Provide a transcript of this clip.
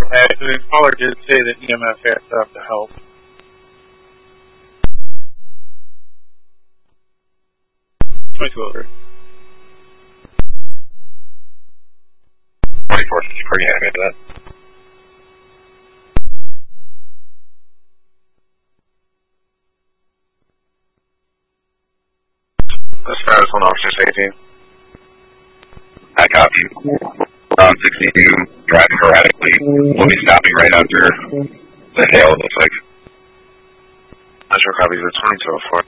The caller did say that EMS has stuff to help. Pretty happy with that. This status on officer 18. I copy. 62, driving erratically. We'll be stopping right after the hail, it looks like. Metro copies the 2204.